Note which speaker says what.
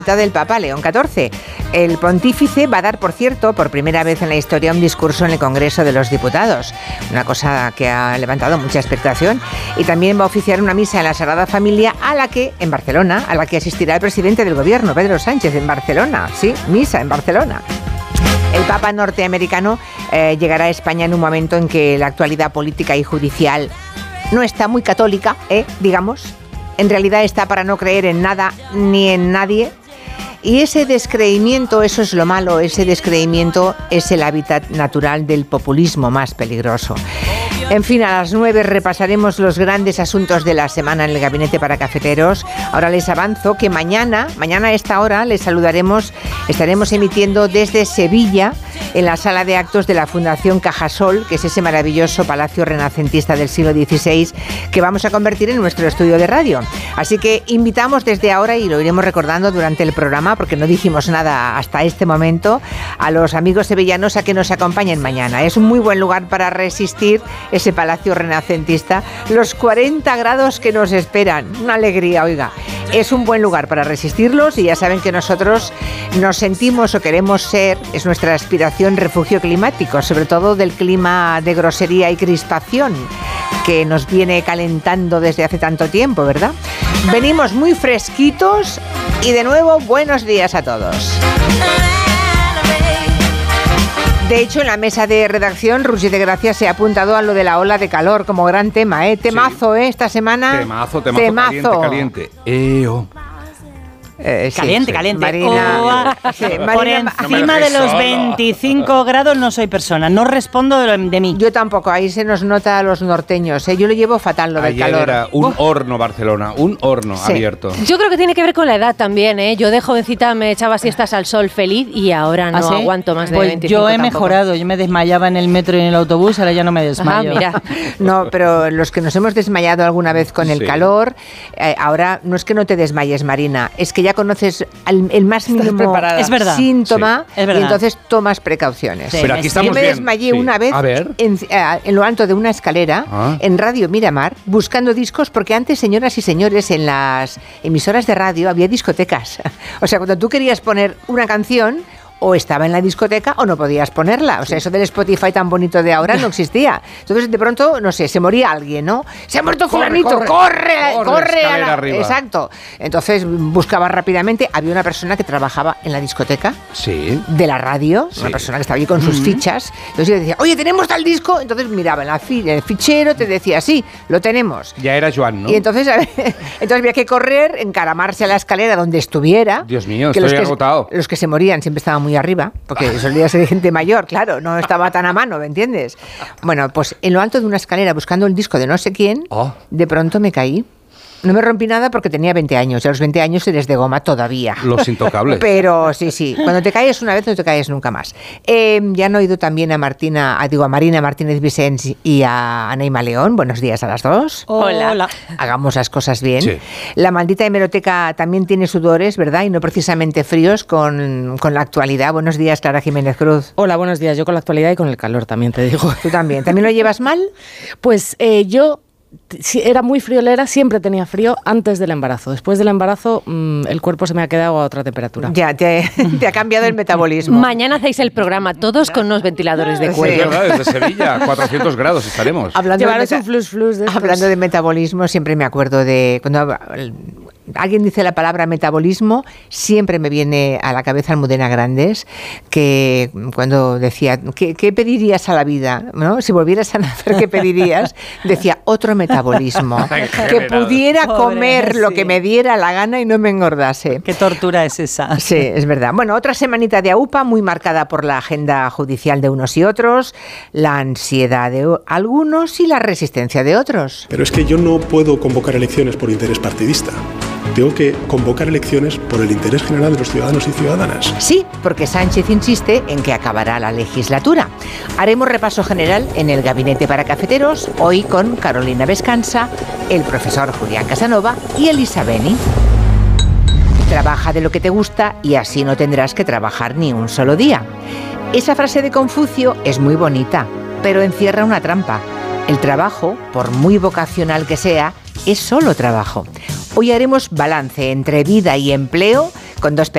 Speaker 1: Del Papa León XIV. El pontífice va a dar, por cierto, por primera vez en la historia un discurso en el Congreso de los Diputados, una cosa que ha levantado mucha expectación, y también va a oficiar una misa en la Sagrada Familia en Barcelona, a la que asistirá el presidente del gobierno, Pedro Sánchez, en Barcelona. Sí, misa en Barcelona. El Papa norteamericano llegará a España en un momento en que la actualidad política y judicial no está muy católica, digamos. En realidad está para no creer en nada ni en nadie. Y ese descreimiento, eso es lo malo, ese descreimiento es el hábitat natural del populismo más peligroso. En fin, a las 9 repasaremos los grandes asuntos de la semana en el Gabinete para Cafeteros. Ahora les avanzo que mañana a esta hora les saludaremos, estaremos emitiendo desde Sevilla, en la sala de actos de la Fundación Cajasol, que es ese maravilloso palacio renacentista del siglo XVI que vamos a convertir en nuestro estudio de radio. Así que invitamos desde ahora, y lo iremos recordando durante el programa, porque no dijimos nada hasta este momento, a los amigos sevillanos a que nos acompañen mañana. Es un muy buen lugar para resistir ese palacio renacentista, los 40 grados que nos esperan. Una alegría, oiga. Es un buen lugar para resistirlos, y ya saben que nosotros nos sentimos o queremos ser, es nuestra aspiración, refugio climático, sobre todo del clima de grosería y crispación que nos viene calentando desde hace tanto tiempo, ¿verdad? Venimos muy fresquitos y de nuevo buenos días a todos. De hecho, en la mesa de redacción, Roger de Gracia se ha apuntado a lo de la ola de calor como gran tema, ¿eh? Temazo, ¿eh? Esta semana.
Speaker 2: Temazo, caliente.
Speaker 3: Caliente.
Speaker 1: Marina,
Speaker 3: por encima de los 25 grados no soy persona, no respondo de mí.
Speaker 1: Yo tampoco, ahí se nos nota a los norteños, ¿eh? Yo lo llevo fatal, lo del calor.
Speaker 2: Era un horno Barcelona, un horno abierto.
Speaker 4: Yo creo que tiene que ver con la edad también, ¿eh? Yo de jovencita me echaba siestas al sol feliz y ahora no aguanto más de 25
Speaker 3: Yo he
Speaker 4: tampoco.
Speaker 3: mejorado, yo me desmayaba en el metro y en el autobús, ahora ya no me desmayo.
Speaker 4: Mira.
Speaker 1: No, pero los que nos hemos desmayado alguna vez con el calor, ahora no es que no te desmayes, Marina, es que ya conoces el más mínimo síntoma,
Speaker 3: es verdad.
Speaker 1: Y entonces tomas precauciones.
Speaker 2: Sí. Pero aquí estamos
Speaker 1: Yo me desmayé una vez en lo alto de una escalera en Radio Miramar buscando discos, porque antes, señoras y señores, en las emisoras de radio había discotecas. O sea, cuando tú querías poner una canción, o estaba en la discoteca o no podías ponerla. O sea, eso del Spotify tan bonito de ahora no existía. Entonces, de pronto, no sé, se moría alguien, ¿no? ¡Se ha muerto fulanito! ¡Corre a la...
Speaker 2: arriba!
Speaker 1: Exacto. Entonces, buscaba rápidamente. Había una persona que trabajaba en la discoteca de la radio, una persona que estaba allí con sus fichas. Entonces, yo decía, oye, ¿tenemos tal disco? Entonces, miraba en el fichero, te decía, sí, lo tenemos.
Speaker 2: Ya era Joan, ¿no?
Speaker 1: Y entonces había que correr, encaramarse a la escalera donde estuviera.
Speaker 2: Dios mío, estoy agotado.
Speaker 1: Los que se morían siempre estaban muy arriba, porque solía ser gente mayor, claro, no estaba tan a mano, ¿me entiendes? Bueno, pues en lo alto de una escalera buscando el disco de no sé quién, de pronto me caí. No me rompí nada porque tenía 20 años. Y a los 20 años se desdegoma todavía.
Speaker 2: Los intocables.
Speaker 1: Pero sí. Cuando te caes una vez, no te caes nunca más. Ya han oído también a Marina Martínez Vicens y a Neima León. Buenos días a las dos.
Speaker 4: Hola.
Speaker 1: Hagamos las cosas bien.
Speaker 2: Sí.
Speaker 1: La maldita hemeroteca también tiene sudores, ¿verdad? Y no precisamente fríos con la actualidad. Buenos días, Clara Jiménez Cruz.
Speaker 5: Hola, buenos días. Yo con la actualidad y con el calor también te digo.
Speaker 1: ¿Tú también? ¿También lo llevas mal?
Speaker 5: Pues yo... era muy friolera, siempre tenía frío antes del embarazo. Después del embarazo, el cuerpo se me ha quedado a otra temperatura.
Speaker 1: Ya, te ha cambiado el metabolismo.
Speaker 4: Mañana hacéis el programa todos con unos ventiladores de cuello.
Speaker 2: Sí, ¿verdad? Desde Sevilla, 400 grados estaremos.
Speaker 5: Llevaros un flus de estos.
Speaker 1: Hablando de metabolismo, siempre me acuerdo de... Cuando alguien dice la palabra metabolismo, siempre me viene a la cabeza Almudena Grandes, que cuando decía, ¿qué pedirías a la vida? ¿No? Si volvieras a nacer, ¿qué pedirías? Decía, otro metabolismo. Que pudiera comer lo que me diera la gana y no me engordase.
Speaker 3: ¿Qué tortura es esa?
Speaker 1: Sí, es verdad. Bueno, otra semanita de AUPA muy marcada por la agenda judicial de unos y otros, la ansiedad de algunos y la resistencia de otros.
Speaker 6: Pero es que yo no puedo convocar elecciones por interés partidista. Tengo que convocar elecciones por el interés general de los ciudadanos y ciudadanas.
Speaker 1: Sí, porque Sánchez insiste en que acabará la legislatura. Haremos repaso general en el Gabinete para Cafeteros, hoy con Carolina Vescansa, el profesor Julián Casanova y Elisa Beni. Trabaja de lo que te gusta y así no tendrás que trabajar ni un solo día. Esa frase de Confucio es muy bonita, pero encierra una trampa. El trabajo, por muy vocacional que sea, es solo trabajo. Hoy haremos balance entre vida y empleo con dos